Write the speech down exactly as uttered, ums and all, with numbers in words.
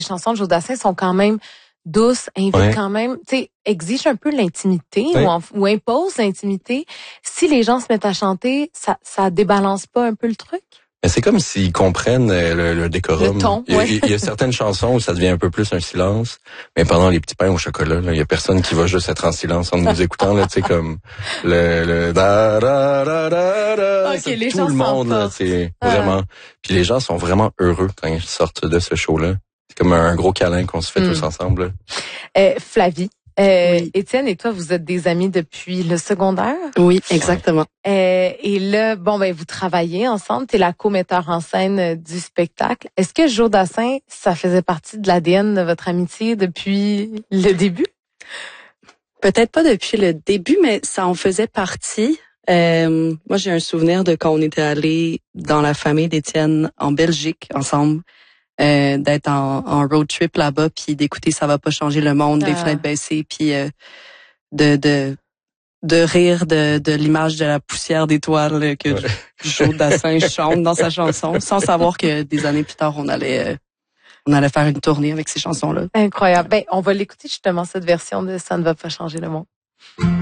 chansons de Jodassin sont quand même douces, invitent ouais. quand même, tu sais, exigent un peu l'intimité ouais. ou, en, ou imposent l'intimité. Si les gens se mettent à chanter, ça, ça débalance pas un peu le truc? Mais c'est comme s'ils comprennent le, le décorum. Le ton, il, y a, ouais. il y a certaines chansons où ça devient un peu plus un silence, mais pendant les petits pains au chocolat, là, il y a personne qui va juste être en silence en nous écoutant, là, tu sais, comme le, le da, da, da, da, da, okay, les tout le monde, là, c'est ah. vraiment. Puis les gens sont vraiment heureux quand ils sortent de ce show-là. C'est comme un gros câlin qu'on se fait mm. tous ensemble. Là. Euh, Flavie. Euh, oui. Étienne et toi, vous êtes des amis depuis le secondaire? Oui, exactement. Euh, et là, bon, ben, vous travaillez ensemble. T'es la co-metteur en scène du spectacle. Est-ce que Jodassin, ça faisait partie de l'A D N de votre amitié depuis le début? Peut-être pas depuis le début, mais ça en faisait partie. Euh, moi, j'ai un souvenir de quand on était allés dans la famille d'Étienne en Belgique ensemble. Euh, d'être en, en road trip là-bas, puis d'écouter Ça va pas changer le monde, ah. les fenêtres baissées, puis euh, de de de rire de de l'image de la poussière d'étoiles que ouais. Jodassin chante dans sa chanson, sans savoir que des années plus tard on allait euh, on allait faire une tournée avec ces chansons-là. Incroyable. Ben on va l'écouter justement cette version de Ça ne va pas changer le monde.